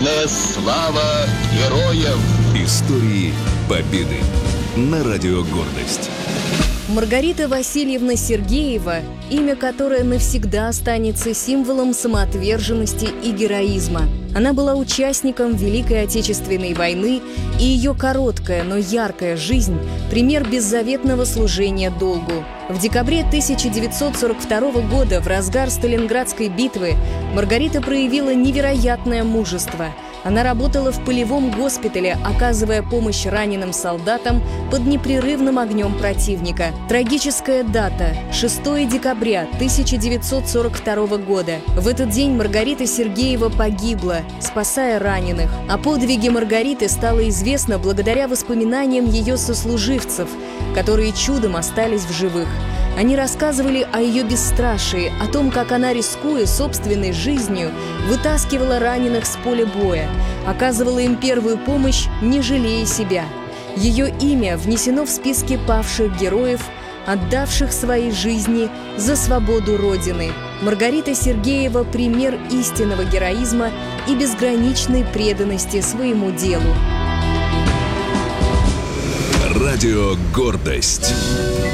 Слава героям! Истории Победы на Радио Гордость. Маргарита Васильевна Сергеева, имя которой навсегда останется символом самоотверженности и героизма. Она была участником Великой Отечественной войны, и ее короткая, но яркая жизнь – пример беззаветного служения долгу. В декабре 1942 года, в разгар Сталинградской битвы, Маргарита проявила невероятное мужество. Она работала в полевом госпитале, оказывая помощь раненым солдатам под непрерывным огнем противника. Трагическая дата – 6 декабря 1942 года. В этот день Маргарита Сергеева погибла, спасая раненых. О подвиге Маргариты стало известно благодаря воспоминаниям ее сослуживцев, которые чудом остались в живых. Они рассказывали о ее бесстрашии, о том, как она, рискуя собственной жизнью, вытаскивала раненых с поля боя, оказывала им первую помощь, не жалея себя. Ее имя внесено в списки павших героев, отдавших свои жизни за свободу Родины. Маргарита Сергеева – пример истинного героизма и безграничной преданности своему делу. Радио Гордость.